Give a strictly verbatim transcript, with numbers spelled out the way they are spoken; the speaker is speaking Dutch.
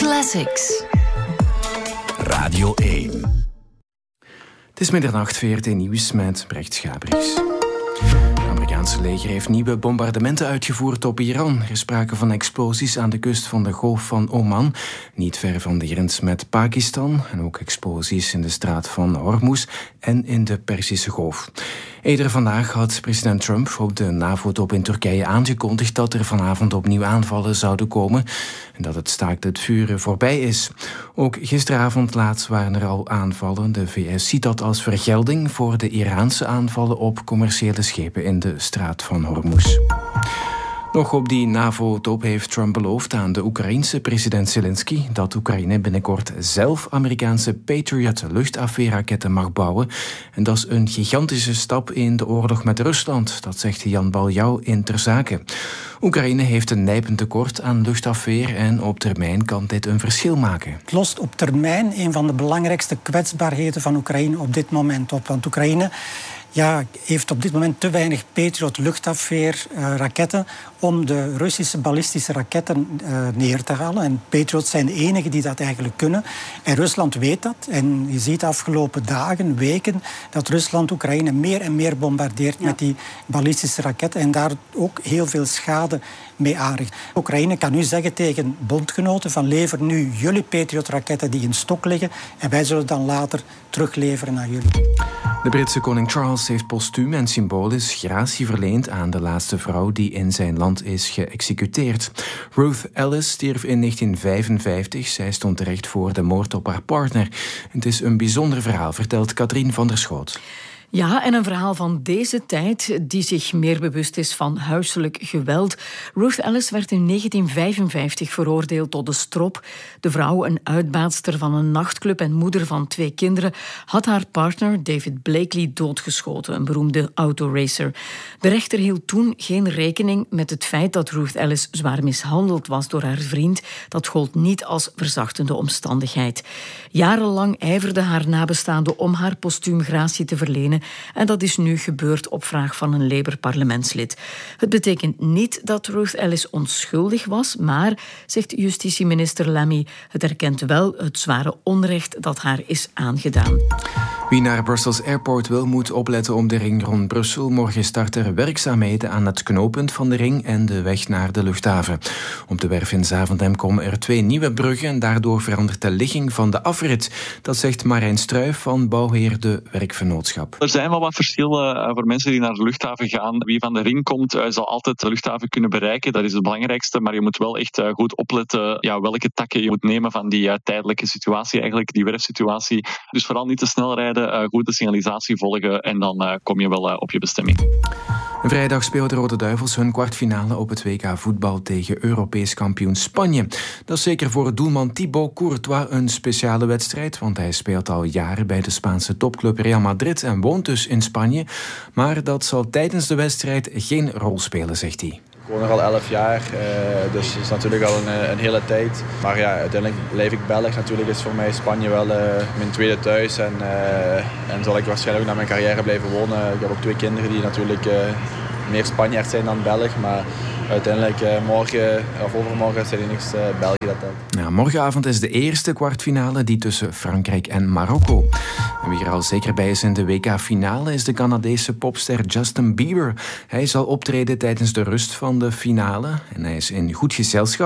Classics. Radio één. Het is middernacht, V R T Nieuws met Brecht Schabriks. Het Amerikaanse leger heeft nieuwe bombardementen uitgevoerd op Iran. Er is sprake van explosies aan de kust van de Golf van Oman, niet ver van de grens met Pakistan, en ook explosies in de straat van Hormuz en in de Perzische Golf. Eerder vandaag had president Trump op de NAVO-top in Turkije aangekondigd dat er vanavond opnieuw aanvallen zouden komen en dat het staakt het vuren voorbij is. Ook gisteravond laat waren er al aanvallen. De V S ziet dat als vergelding voor de Iraanse aanvallen op commerciële schepen in de straat van Hormuz. Nog op die NAVO-top heeft Trump beloofd aan de Oekraïense president Zelensky dat Oekraïne binnenkort zelf Amerikaanse Patriot luchtafweerraketten mag bouwen. En dat is een gigantische stap in de oorlog met Rusland, dat zegt Jan Baljouw in Ter Zake. Oekraïne heeft een nijpend tekort aan luchtafweer en op termijn kan dit een verschil maken. Het lost op termijn een van de belangrijkste kwetsbaarheden van Oekraïne op dit moment op. Want Oekraïne ja, heeft op dit moment te weinig Patriot luchtafweerraketten om de Russische ballistische raketten uh, neer te halen. En Patriots zijn de enigen die dat eigenlijk kunnen. En Rusland weet dat. En je ziet de afgelopen dagen, weken, dat Rusland Oekraïne meer en meer bombardeert ja. met die ballistische raketten. En daar ook heel veel schade mee aanricht. Oekraïne kan nu zeggen tegen bondgenoten van lever nu jullie Patriot-raketten die in stok liggen en wij zullen dan later terugleveren aan jullie. De Britse koning Charles heeft postuum en symbolisch gratie verleend aan de laatste vrouw die in zijn land is geëxecuteerd. Ruth Ellis stierf in negentien vijfenvijftig. Zij stond terecht voor de moord op haar partner. Het is een bijzonder verhaal, vertelt Katrien van der Schoot. Ja, en een verhaal van deze tijd die zich meer bewust is van huiselijk geweld. Ruth Ellis werd in negentien vijfenvijftig veroordeeld tot de strop. De vrouw, een uitbaatster van een nachtclub en moeder van twee kinderen, had haar partner David Blakely doodgeschoten, een beroemde autoracer. De rechter hield toen geen rekening met het feit dat Ruth Ellis zwaar mishandeld was door haar vriend. Dat gold niet als verzachtende omstandigheid. Jarenlang ijverde haar nabestaanden om haar postuum gratie te verlenen. En dat is nu gebeurd op vraag van een Labour-parlementslid. Het betekent niet dat Ruth Ellis onschuldig was, maar, zegt justitieminister Lammy, het erkent wel het zware onrecht dat haar is aangedaan. Wie naar Brussels Airport wil, moet opletten op de ring rond Brussel. Morgen starten er werkzaamheden aan het knooppunt van de ring en de weg naar de luchthaven. Op de werf in Zaventem komen er twee nieuwe bruggen en daardoor verandert de ligging van de afrit. Dat zegt Marijn Struijf van Bouwheer de Werkvernootschap. Er zijn wel wat verschillen voor mensen die naar de luchthaven gaan. Wie van de ring komt, zal altijd de luchthaven kunnen bereiken. Dat is het belangrijkste. Maar je moet wel echt goed opletten ja, welke takken je moet nemen van die uh, tijdelijke situatie, eigenlijk die werfsituatie. Dus vooral niet te snel rijden, uh, goed de signalisatie volgen en dan uh, kom je wel uh, op je bestemming. En vrijdag speelden de Rode Duivels hun kwartfinale op het W K voetbal tegen Europees kampioen Spanje. Dat is zeker voor doelman Thibaut Courtois een speciale wedstrijd, want hij speelt al jaren bij de Spaanse topclub Real Madrid en woont dus in Spanje. Maar dat zal tijdens de wedstrijd geen rol spelen, zegt hij. Ik woon er al elf jaar, dus het is natuurlijk al een, een hele tijd. Maar ja, uiteindelijk blijf ik Belg. Natuurlijk is voor mij Spanje wel uh, mijn tweede thuis. En, uh, en zal ik waarschijnlijk ook naar mijn carrière blijven wonen. Ik heb ook twee kinderen die natuurlijk uh, meer Spanjaard zijn dan Belg. Maar uiteindelijk uh, morgen of overmorgen zijn die niks uh, België dat telt. Ja, morgenavond is de eerste kwartfinale, die tussen Frankrijk en Marokko. En wie er al zeker bij is in de W K-finale is de Canadese popster Justin Bieber. Hij zal optreden tijdens de rust van de finale en hij is in goed gezelschap.